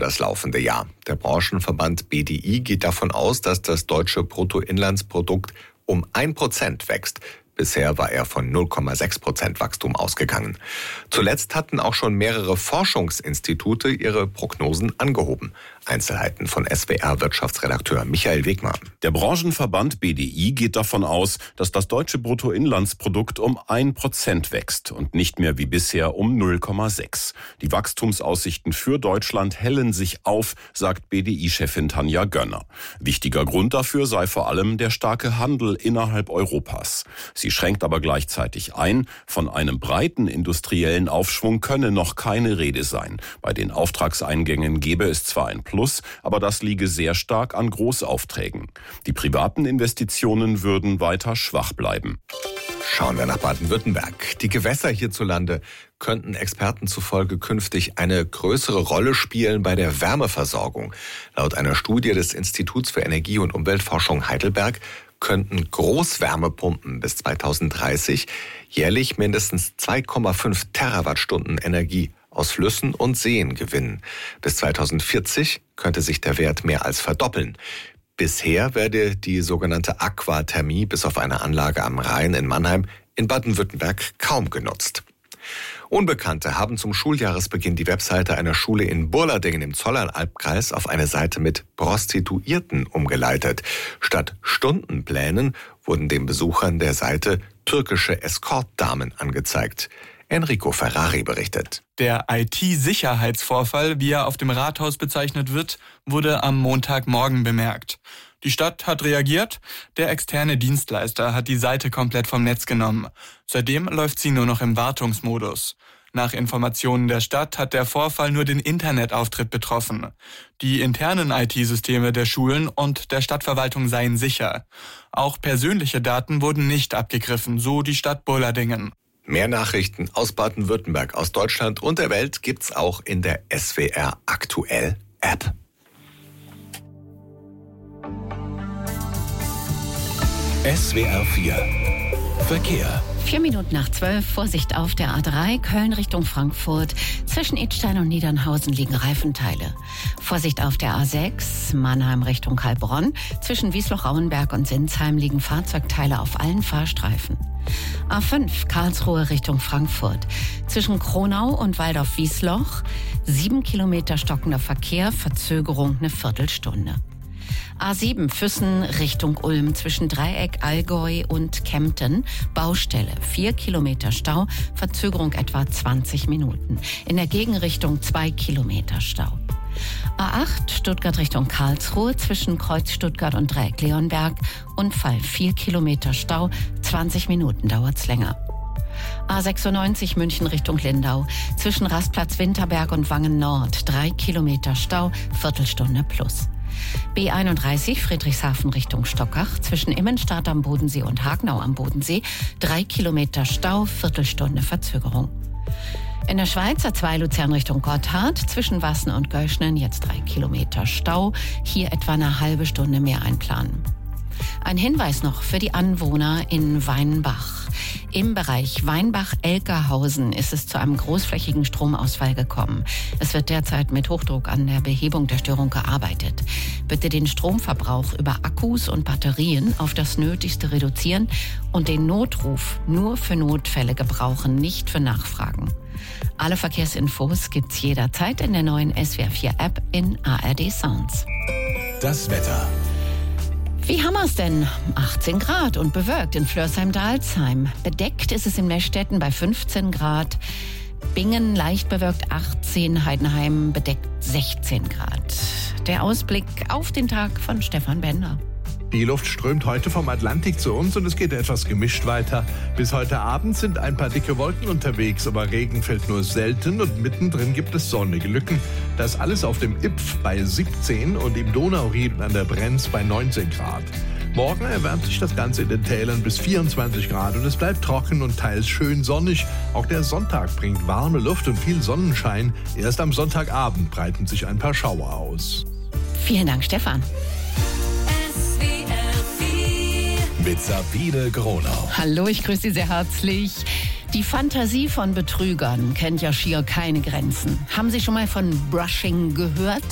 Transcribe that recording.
das laufende Jahr. Der Branchenverband BDI geht davon aus, dass das deutsche Bruttoinlandsprodukt um 1% wächst. Bisher war er von 0,6% Wachstum ausgegangen. Zuletzt hatten auch schon mehrere Forschungsinstitute ihre Prognosen angehoben. Einzelheiten von SWR-Wirtschaftsredakteur Michael Wegmann. Der Branchenverband BDI geht davon aus, dass das deutsche Bruttoinlandsprodukt um 1% wächst und nicht mehr wie bisher um 0,6. Die Wachstumsaussichten für Deutschland hellen sich auf, sagt BDI-Chefin Tanja Gönner. Wichtiger Grund dafür sei vor allem der starke Handel innerhalb Europas. Sie schränkt aber gleichzeitig ein, von einem breiten industriellen Aufschwung könne noch keine Rede sein. Bei den Auftragseingängen gebe es zwar ein Plus, aber das liege sehr stark an Großaufträgen. Die privaten Investitionen würden weiter schwach bleiben. Schauen wir nach Baden-Württemberg. Die Gewässer hierzulande könnten Experten zufolge künftig eine größere Rolle spielen bei der Wärmeversorgung. Laut einer Studie des Instituts für Energie- und Umweltforschung Heidelberg könnten Großwärmepumpen bis 2030 jährlich mindestens 2,5 Terawattstunden Energie aus Flüssen und Seen gewinnen. Bis 2040 könnte sich der Wert mehr als verdoppeln. Bisher werde die sogenannte Aquathermie bis auf eine Anlage am Rhein in Mannheim in Baden-Württemberg kaum genutzt. Unbekannte haben zum Schuljahresbeginn die Webseite einer Schule in Burladingen im Zollernalbkreis auf eine Seite mit Prostituierten umgeleitet. Statt Stundenplänen wurden den Besuchern der Seite türkische Escortdamen angezeigt. Enrico Ferrari berichtet. Der IT-Sicherheitsvorfall, wie er auf dem Rathaus bezeichnet wird, wurde am Montagmorgen bemerkt. Die Stadt hat reagiert, der externe Dienstleister hat die Seite komplett vom Netz genommen. Seitdem läuft sie nur noch im Wartungsmodus. Nach Informationen der Stadt hat der Vorfall nur den Internetauftritt betroffen. Die internen IT-Systeme der Schulen und der Stadtverwaltung seien sicher. Auch persönliche Daten wurden nicht abgegriffen, so die Stadt Burladingen. Mehr Nachrichten aus Baden-Württemberg, aus Deutschland und der Welt gibt's auch in der SWR Aktuell App. SWR 4 Verkehr. 11:04, Vorsicht auf der A3, Köln Richtung Frankfurt. Zwischen Idstein und Niedernhausen liegen Reifenteile. Vorsicht auf der A6, Mannheim Richtung Heilbronn. Zwischen Wiesloch-Rauenberg und Sinsheim liegen Fahrzeugteile auf allen Fahrstreifen. A5, Karlsruhe Richtung Frankfurt. Zwischen Kronau und Waldorf-Wiesloch 7 Kilometer stockender Verkehr, Verzögerung eine Viertelstunde. A7 Füssen Richtung Ulm zwischen Dreieck, Allgäu und Kempten. Baustelle, 4 Kilometer Stau, Verzögerung etwa 20 Minuten. In der Gegenrichtung 2 Kilometer Stau. A8 Stuttgart Richtung Karlsruhe zwischen Kreuz Stuttgart und Dreieck Leonberg. Unfall, 4 Kilometer Stau, 20 Minuten dauert's länger. A96 München Richtung Lindau. Zwischen Rastplatz Winterberg und Wangen Nord 3 Kilometer Stau, Viertelstunde plus. B31 Friedrichshafen Richtung Stockach. Zwischen Immenstadt am Bodensee und Hagenau am Bodensee 3 Kilometer Stau, Viertelstunde Verzögerung. In der Schweiz A2 Luzern Richtung Gotthard. Zwischen Wassen und Göschnen jetzt 3 Kilometer Stau. Hier etwa eine halbe Stunde mehr einplanen. Ein Hinweis noch für die Anwohner in Weinbach. Im Bereich Weinbach-Elkerhausen ist es zu einem großflächigen Stromausfall gekommen. Es wird derzeit mit Hochdruck an der Behebung der Störung gearbeitet. Bitte den Stromverbrauch über Akkus und Batterien auf das Nötigste reduzieren und den Notruf nur für Notfälle gebrauchen, nicht für Nachfragen. Alle Verkehrsinfos gibt's jederzeit in der neuen SWR 4 App in ARD Sounds. Das Wetter. Wie haben wir es denn? 18 Grad und bewölkt in Flörsheim-Dalsheim. Bedeckt ist es in Meschstetten bei 15 Grad. Bingen leicht bewölkt 18, Heidenheim bedeckt 16 Grad. Der Ausblick auf den Tag von Stefan Bender. Die Luft strömt heute vom Atlantik zu uns und es geht etwas gemischt weiter. Bis heute Abend sind ein paar dicke Wolken unterwegs, aber Regen fällt nur selten und mittendrin gibt es sonnige Lücken. Das alles auf dem Ipf bei 17 und im Donauried an der Brenz bei 19 Grad. Morgen erwärmt sich das Ganze in den Tälern bis 24 Grad und es bleibt trocken und teils schön sonnig. Auch der Sonntag bringt warme Luft und viel Sonnenschein. Erst am Sonntagabend breiten sich ein paar Schauer aus. Vielen Dank, Stefan. Mit Sabine Gronau. Hallo, ich grüße Sie sehr herzlich. Die Fantasie von Betrügern kennt ja schier keine Grenzen. Haben Sie schon mal von Brushing gehört?